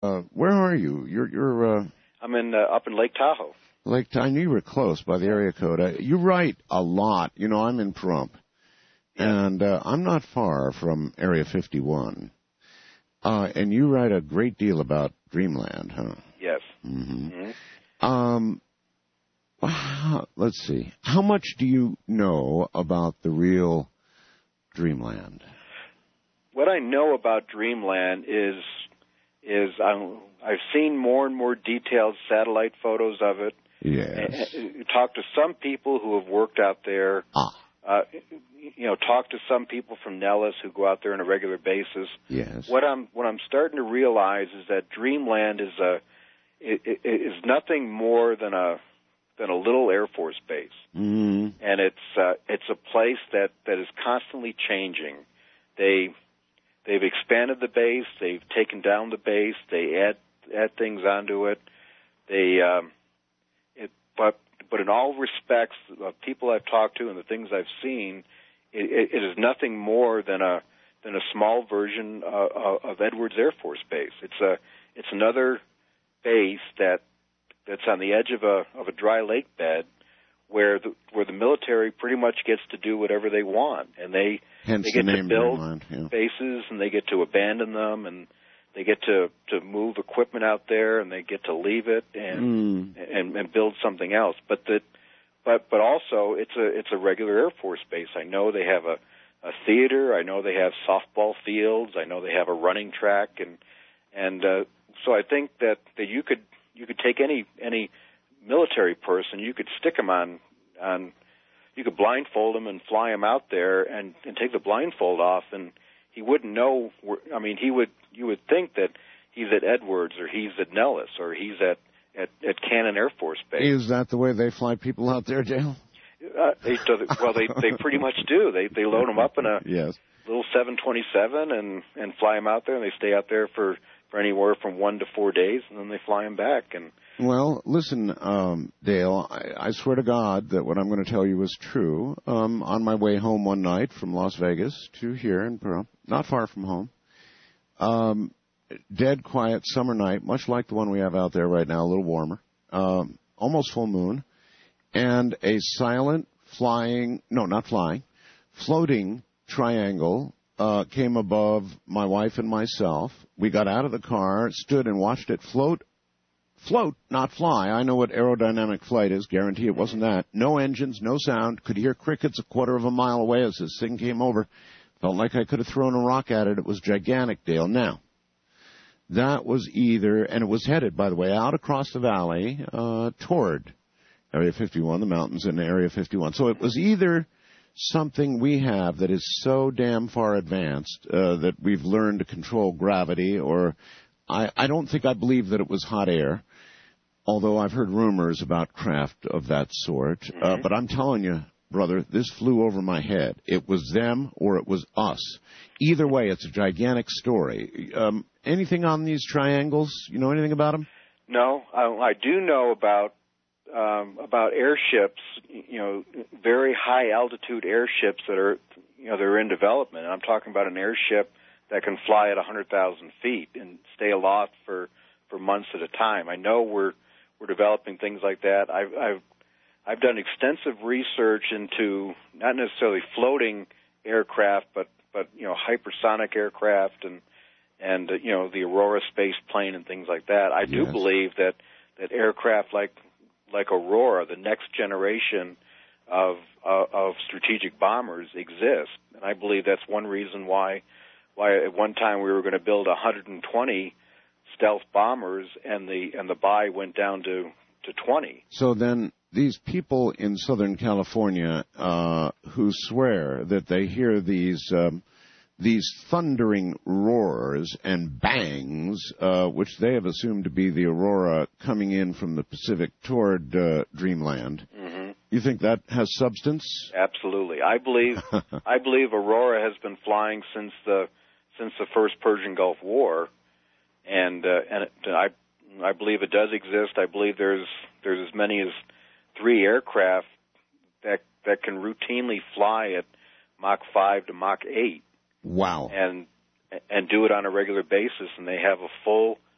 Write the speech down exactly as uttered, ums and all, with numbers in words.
Uh, where are you? You're you're. Uh, I'm in uh, up in Lake Tahoe. Lake Tahoe. I knew you were close by the area code. Uh, you write a lot. You know, I'm in Pahrump, Yeah. and uh, I'm not far from Area fifty-one. Uh, and you write a great deal about Dreamland, huh? Yes. Mm-hmm. Mm-hmm. Um, let's see. How much do you know about the real Dreamland? What I know about Dreamland is is I'm, I've seen more and more detailed satellite photos of it. Yes. Talked to some people who have worked out there. Ah. Uh, you know, talk to some people from Nellis who go out there on a regular basis. Yes. What I'm what I'm starting to realize is that Dreamland is a it, it, is nothing more than a than a little Air Force base, mm-hmm. and it's uh, it's a place that, that is constantly changing. They they've expanded the base, they've taken down the base, they add add things onto it. They um, it but but in all respects, the people I've talked to and the things I've seen, it, it is nothing more than a than a small version uh, of Edwards Air Force Base. It's a it's another base that that's on the edge of a of a dry lake bed, where the where the military pretty much gets to do whatever they want, and they Hence they get the to name build Dreamland, yeah. bases, and they get to abandon them, and they get to to move equipment out there, and they get to leave it and mm. and, and build something else. But the but but also it's a it's a regular Air Force base. I know they have a a theater. I know they have softball fields. I know they have a running track, and and uh, so I think that, that you could you could take any any military person, you could stick them on on you could blindfold him and fly him out there and, and take the blindfold off, and he wouldn't know. Where, I mean, he would you would think that he's at Edwards or he's at Nellis or he's at at, at Cannon Air Force Base. Is that the way they fly people out there, Dale? Uh, they, well, they they pretty much do. They they load them up in a yes. little seven twenty-seven and and fly them out there, and they stay out there for, for anywhere from one to four days, and then they fly them back. And well, listen, um, Dale, I, I swear to God that what I'm going to tell you is true. Um, on my way home one night from Las Vegas to here in Pearl, not far from home, um, dead quiet summer night, much like the one we have out there right now, a little warmer, um, almost full moon. And a silent flying, no, not flying, floating triangle uh, came above my wife and myself. We got out of the car, stood and watched it float, float, not fly. I know what aerodynamic flight is. Guarantee it wasn't that. No engines, no sound. Could hear crickets a quarter of a mile away as this thing came over. Felt like I could have thrown a rock at it. It was gigantic, Dale. Now, that was either, and it was headed, by the way, out across the valley uh, toward Area fifty-one, the mountains in Area fifty-one. So it was either something we have that is so damn far advanced uh, that we've learned to control gravity, or I, I don't think I believe that it was hot air, although I've heard rumors about craft of that sort. Mm-hmm. Uh, but I'm telling you, brother, this flew over my head. It was them or it was us. Either way, it's a gigantic story. Um, anything on these triangles? You know anything about them? No, I, I do know about Um, about airships, you know, very high altitude airships that are, you know, they're in development. And I'm talking about an airship that can fly at one hundred thousand feet and stay aloft for, for months at a time. I know we're we're developing things like that. I've I've I've done extensive research into not necessarily floating aircraft, but but you know, hypersonic aircraft and and uh, you know, the Aurora space plane and things like that. I do yes. believe that that aircraft like like Aurora, the next generation of uh, of strategic bombers exist, and I believe that's one reason why why at one time we were going to build one hundred twenty stealth bombers, and the and the buy went down to, to twenty. So then these people in Southern California uh, who swear that they hear these um, these thundering roars and bangs, uh, which they have assumed to be the Aurora coming in from the Pacific toward uh, Dreamland. Mm-hmm. You think that has substance? Absolutely. I believe I believe Aurora has been flying since the since the first Persian Gulf War, and uh, and it, I I believe it does exist. I believe there's there's as many as three aircraft that that can routinely fly at Mach five to Mach eight. Wow. And and do it on a regular basis, and they have a full